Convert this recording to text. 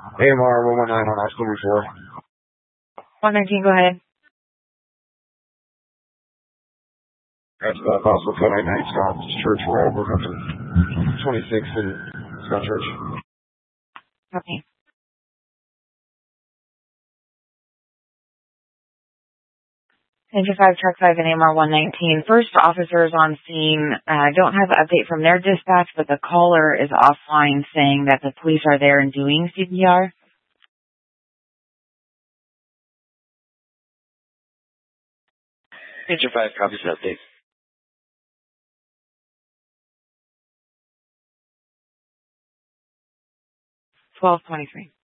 AMR 119 on Oscar 4. 119, go ahead. That's possible code 99 Scott Church Road. We're up to 26th and Scott Church. Okay. Engine 5, Truck 5, and AMR 119. First officers on scene don't have an update from their dispatch, but the caller is offline saying that the police are there and doing CPR. Engine 5 copies update. 12:23.